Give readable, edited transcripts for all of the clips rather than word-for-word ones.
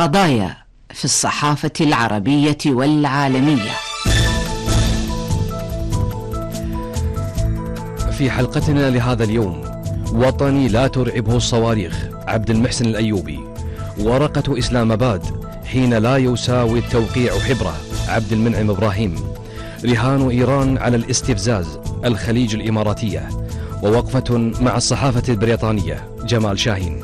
قضايا في الصحافة العربية والعالمية. في حلقتنا لهذا اليوم: وطني لا ترعبه الصواريخ، عبد المحسن الأيوبي. ورقة إسلام آباد، حين لا يساوي التوقيع حبره، عبد المنعم إبراهيم. رهان إيران على الاستفزاز، الخليج الإماراتية. ووقفة مع الصحافة البريطانية، جمال شاهين.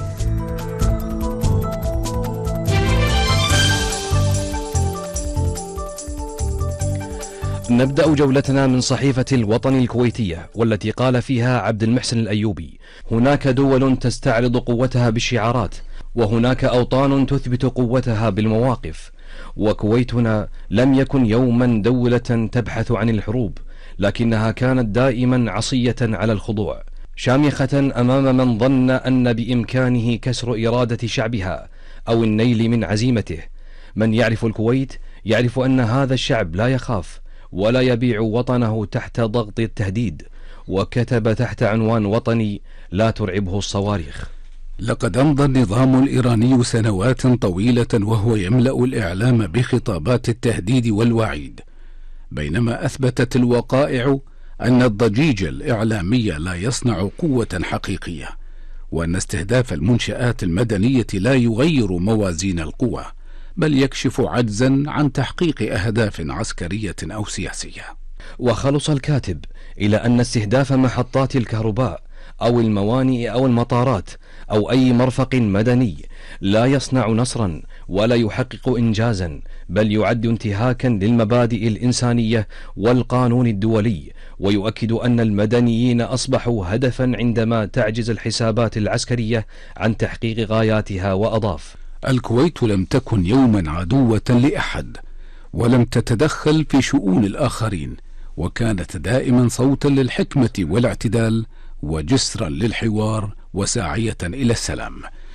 نبدأ جولتنا من صحيفة الوطن الكويتية، والتي قال فيها عبد المحسن الأيوبي: هناك دول تستعرض قوتها بالشعارات، وهناك أوطان تثبت قوتها بالمواقف، وكويتنا لم يكن يوما دولة تبحث عن الحروب، لكنها كانت دائما عصية على الخضوع، شامخة أمام من ظن أن بإمكانه كسر إرادة شعبها أو النيل من عزيمته. من يعرف الكويت يعرف أن هذا الشعب لا يخاف ولا يبيع وطنه تحت ضغط التهديد، وكتب تحت عنوان وطني لا ترعبه الصواريخ: لقد أمضى النظام الإيراني سنوات طويلة وهو يملأ الإعلام بخطابات التهديد والوعيد، بينما أثبتت الوقائع أن الضجيج الإعلامي لا يصنع قوة حقيقية، وأن استهداف المنشآت المدنية لا يغير موازين القوى، بل يكشف عجزا عن تحقيق أهداف عسكرية أو سياسية. وخلص الكاتب إلى أن استهداف محطات الكهرباء أو الموانئ أو المطارات أو أي مرفق مدني لا يصنع نصرا ولا يحقق إنجازا، بل يعد انتهاكا للمبادئ الإنسانية والقانون الدولي، ويؤكد أن المدنيين أصبحوا هدفا عندما تعجز الحسابات العسكرية عن تحقيق غاياتها. وأضاف: الكويت لم تكن يوما عدوة لأحد، ولم تتدخل في شؤون الآخرين، وكانت دائما صوتا للحكمة والاعتدال، وجسرا للحوار، وساعية إلى السلام.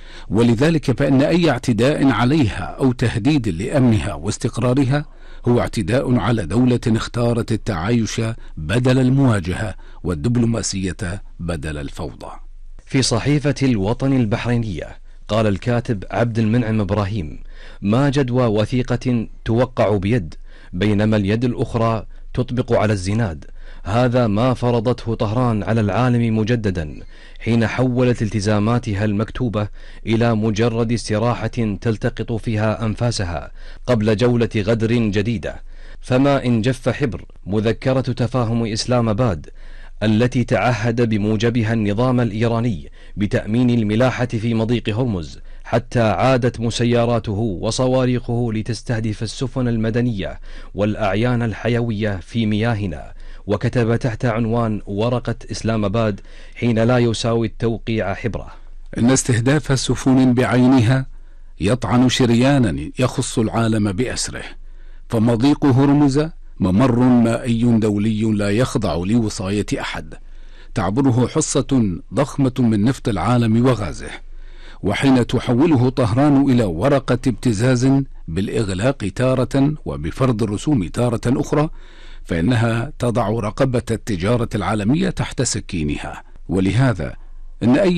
ولذلك فإن أي اعتداء عليها أو تهديد لأمنها واستقرارها هو اعتداء على دولة اختارت التعايش بدل المواجهة، والدبلوماسية بدل الفوضى. في صحيفة الوطن البحرينية قال الكاتب عبد المنعم إبراهيم: ما جدوى وثيقة توقع بيد بينما اليد الأخرى تطبق على الزناد؟ هذا ما فرضته طهران على العالم مجددا حين حولت التزاماتها المكتوبة إلى مجرد استراحة تلتقط فيها أنفاسها قبل جولة غدر جديدة. فما إن جف حبر مذكرة تفاهم إسلام آباد التي تعهد بموجبها النظام الإيراني بتأمين الملاحة في مضيق هرمز، حتى عادت مسيراته وصواريخه لتستهدف السفن المدنية والأعيان الحيوية في مياهنا. وكتب تحت عنوان ورقة إسلام آباد حين لا يساوي التوقيع حبره: إن استهداف سفن بعينها يطعن شريانا يخص العالم بأسره، فمضيق هرمز ممر مائي دولي لا يخضع لوصاية أحد، تعبره حصة ضخمة من نفط العالم وغازه، وحين تحوله طهران إلى ورقة ابتزاز بالإغلاق تارة وبفرض الرسوم تارة أخرى، فإنها تضع رقبة التجارة العالمية تحت سكينها. ولهذا إن أي